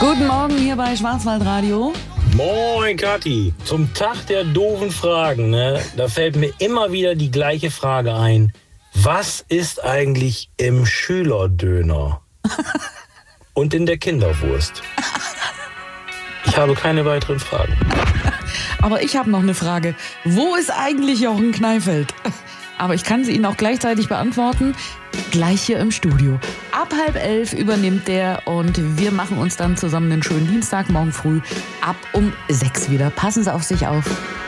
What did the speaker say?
Guten Morgen hier bei Schwarzwaldradio. Moin Kathi, zum Tag der doofen Fragen, ne? Da fällt mir immer wieder die gleiche Frage ein. Was ist eigentlich im Schülerdöner und in der Kinderwurst? Ich habe keine weiteren Fragen. Aber ich habe noch eine Frage. Wo ist eigentlich Jochen Kneifeld? Aber ich kann sie Ihnen auch gleichzeitig beantworten. Gleich hier im Studio. Ab 10:30 übernimmt der und wir machen uns dann zusammen einen schönen Dienstag morgen früh ab um 6 wieder. Passen Sie auf sich auf.